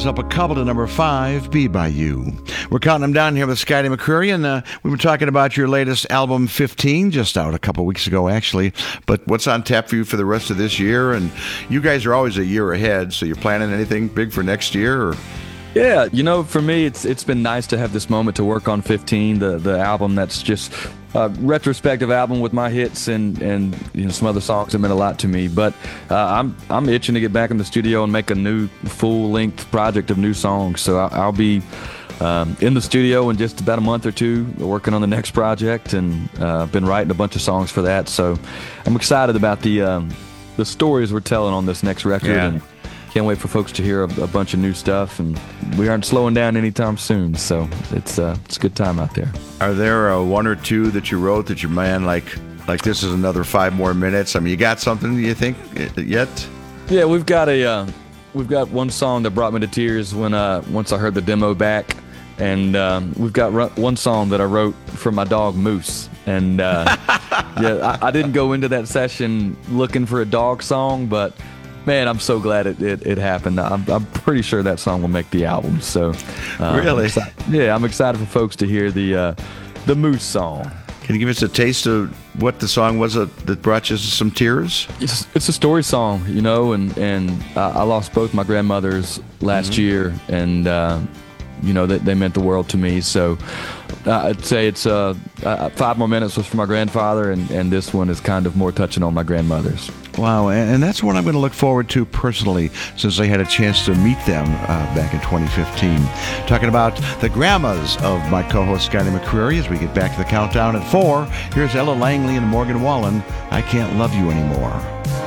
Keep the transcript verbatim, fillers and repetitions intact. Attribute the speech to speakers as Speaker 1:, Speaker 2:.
Speaker 1: Up a couple to number five, Be By You. We're counting them down here with Scotty McCreery, and uh, we were talking about your latest album, fifteen, just out a couple weeks ago, actually. But what's on tap for you for the rest of this year? And you guys are always a year ahead, so you're planning anything big for next year? Or?
Speaker 2: Yeah, you know, for me, it's it's been nice to have this moment to work on fifteen, the the album that's just a retrospective album with my hits and and you know some other songs that meant a lot to me. But uh, I'm I'm itching to get back in the studio and make a new full length project of new songs. So I'll, I'll be um, in the studio in just about a month or two, working on the next project, and uh, been writing a bunch of songs for that. So I'm excited about the um, the stories we're telling on this next record.
Speaker 1: Yeah.
Speaker 2: And can't wait for folks to hear a, a bunch of new stuff, and we aren't slowing down anytime soon, so it's uh, it's a good time out there.
Speaker 1: Are there uh, one or two that you wrote that your man like like this is another five more minutes? I mean, you got something you think yet?
Speaker 2: Yeah, we've got a uh, we've got one song that brought me to tears when uh, once I heard the demo back, and um, we've got ru- one song that I wrote for my dog Moose. And uh, yeah, I, I didn't go into that session looking for a dog song, but man, I'm so glad it, it, it happened. I'm, I'm pretty sure that song will make the album. So, uh,
Speaker 1: really,
Speaker 2: I'm yeah, I'm excited for folks to hear the uh, the Moose song.
Speaker 1: Can you give us a taste of what the song was that, that brought you some tears?
Speaker 2: It's, it's a story song, you know, and and I, I lost both my grandmothers last mm-hmm. year, and uh, you know they, they meant the world to me. So uh, I'd say it's uh, uh, five more minutes was for my grandfather, and, and this one is kind of more touching on my grandmothers.
Speaker 1: Wow, and that's what I'm going to look forward to personally, since I had a chance to meet them uh, back in twenty fifteen. Talking about the grandmas of my co-host Scotty McCreery as we get back to the countdown at four. Here's Ella Langley and Morgan Wallen, I Can't Love You Anymore.